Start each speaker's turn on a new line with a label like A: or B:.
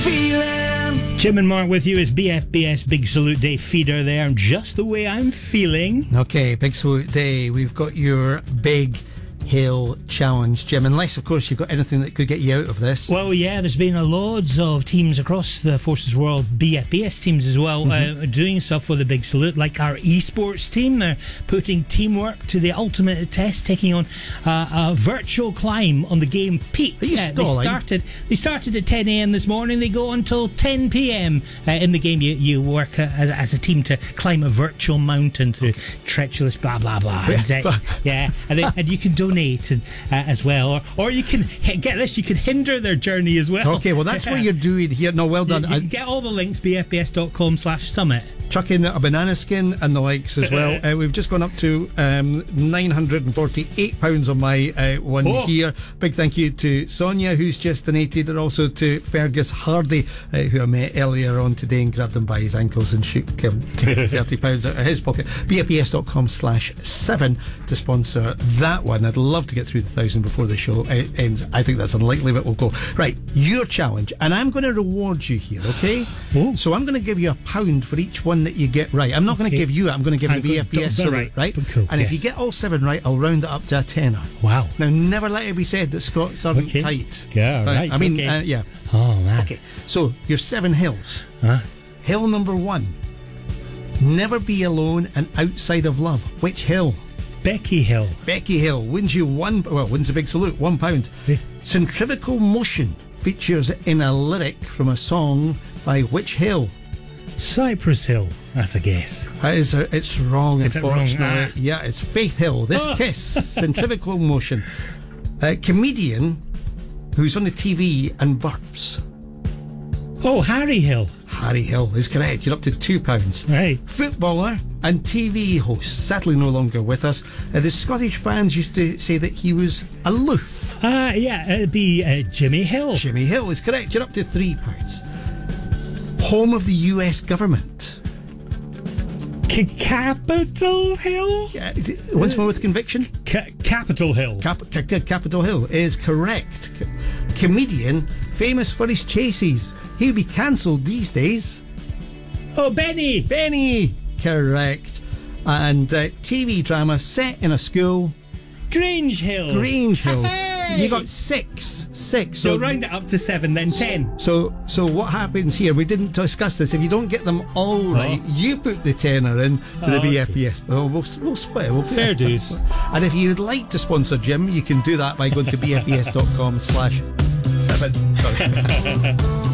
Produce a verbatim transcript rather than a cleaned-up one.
A: Feeling.
B: Jim and Mark with you as B F B S Big Salute Day feeder there. Just the way I'm feeling.
C: Okay, Big Salute Day. We've got your Big Hill Challenge, Jim. Unless, of course, you've got anything that could get you out of this.
B: Well, yeah, there's been a loads of teams across the Forces World, B F B S teams as well, mm-hmm. uh, doing stuff for the Big Salute, like our esports team. They're putting teamwork to the ultimate test, taking on uh, a virtual climb on the game Peak.
C: Are you
B: uh, they started They started at ten a.m. this morning. They go until ten p.m. Uh, in the game. You, you work uh, as, as a team to climb a virtual mountain through okay. treacherous blah, blah, blah. And, uh, yeah, and, they, and you can donate and, uh, as well, or, or you can get this, you can hinder their journey as well.
C: Okay, well that's what you're doing here. No, well done.
B: You, you can get all the links b f b s dot com slash summit.
C: Chuck in a banana skin and the likes as well. uh, we've just gone up to um, nine hundred forty-eight pounds on my uh, one oh. here. Big thank you to Sonia, who's just donated, and also to Fergus Hardy, uh, who I met earlier on today and grabbed him by his ankles and shook him thirty pounds out of his pocket. b f b s dot com slash seven to sponsor that one. I'd love to get through the thousand before the show ends. I think that's unlikely, but we'll go. Right, your challenge, and I'm going to reward you here, okay?
B: Oh.
C: So I'm going to give you a pound for each one that you get right. I'm not okay. going to give you it, I'm going to give you the B F B S salute, right? right?
B: Cool.
C: And
B: yes.
C: if you get all seven right, I'll round it up to a tenner.
B: Wow.
C: Now, never let it be said that Scots aren't
B: okay.
C: tight.
B: Yeah, right. right.
C: I mean,
B: okay.
C: uh, yeah.
B: Oh, man.
C: Okay, so your seven hills.
B: Huh?
C: Hill number one. Never be alone and outside of love. Which hill?
B: Becky Hill.
C: Becky Hill wins you one, well, wins a big salute, one pound.
B: Yeah.
C: Centrifugal motion features in a lyric from a song by which hill?
B: Cypress Hill, that's a guess.
C: That is a, it's wrong,
B: is
C: unfortunately.
B: It wrong? Ah.
C: Yeah, it's Faith Hill. This
B: oh.
C: kiss, centrifugal motion. A comedian who's on the T V and burps.
B: Oh, Harry Hill.
C: Harry Hill is correct. You're up to two pounds.
B: Right.
C: Footballer and T V host, sadly no longer with us. Uh, the Scottish fans used to say that he was aloof.
B: Uh, yeah, it'd be uh, Jimmy Hill.
C: Jimmy Hill is correct. You're up to three pounds. Home of the U S government.
B: C- Capitol Hill?
C: Yeah, once more with conviction.
B: C- Capitol Hill.
C: Cap- C- C- Capitol Hill is correct. C- comedian, famous for his chases. He'd be cancelled these days.
B: Oh, Benny.
C: Benny, correct. And uh, T V drama set in a school.
B: Grange Hill.
C: Grange Hill.
B: Hey!
C: You got six. Six.
B: So,
C: So
B: round it up to seven, then ten.
C: So, so what happens here? We didn't discuss this. If you don't get them all right,
B: oh.
C: you put the tenner in to
B: oh,
C: the
B: okay.
C: B F B S. Well, we'll, we'll split. We'll
B: Fair dues.
C: And if you'd like to sponsor Jim, you can do that by going to b f b s dot com slash seven. Sorry.